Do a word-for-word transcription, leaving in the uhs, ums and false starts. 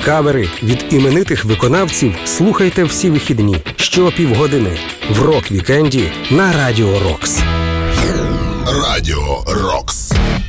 Кавери від іменитих виконавців слухайте всі вихідні щопівгодини в Рок-вікенді на Радіо Рокс. Радіо Рокс.